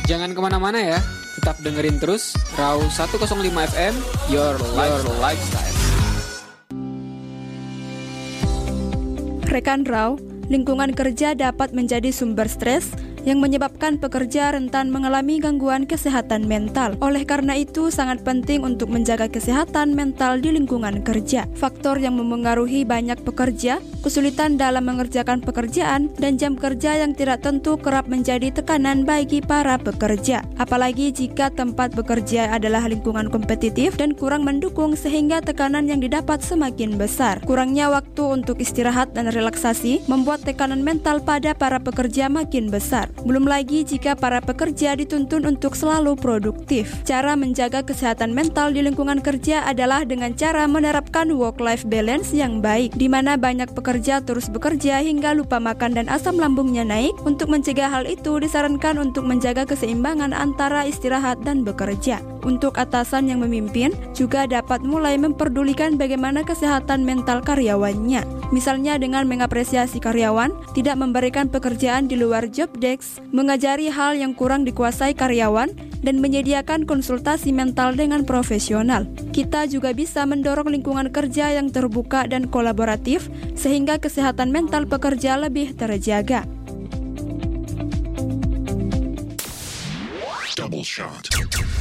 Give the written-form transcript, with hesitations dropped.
Jangan kemana-mana ya, tetap dengerin terus Raw 105 FM, Your Lifestyle. Rekan Raw, lingkungan kerja dapat menjadi sumber stres yang menyebabkan pekerja rentan mengalami gangguan kesehatan mental. Oleh karena itu, sangat penting untuk menjaga kesehatan mental di lingkungan kerja. Faktor yang memengaruhi banyak pekerja, kesulitan dalam mengerjakan pekerjaan, dan jam kerja yang tidak tentu kerap menjadi tekanan bagi para pekerja. Apalagi jika tempat bekerja adalah lingkungan kompetitif dan kurang mendukung sehingga tekanan yang didapat semakin besar. Kurangnya waktu untuk istirahat dan relaksasi membuat tekanan mental pada para pekerja makin besar. Belum lagi jika para pekerja dituntun untuk selalu produktif. Cara menjaga kesehatan mental di lingkungan kerja adalah dengan cara menerapkan work-life balance yang baik, di mana banyak pekerja terus bekerja hingga lupa makan dan asam lambungnya naik. Untuk mencegah hal itu, disarankan untuk menjaga keseimbangan antara istirahat dan bekerja. Untuk atasan yang memimpin, juga dapat mulai memperdulikan bagaimana kesehatan mental karyawannya. Misalnya dengan mengapresiasi karyawan, tidak memberikan pekerjaan di luar job desk, mengajari hal yang kurang dikuasai karyawan, dan menyediakan konsultasi mental dengan profesional. Kita juga bisa mendorong lingkungan kerja yang terbuka dan kolaboratif, sehingga kesehatan mental pekerja lebih terjaga. Double shot.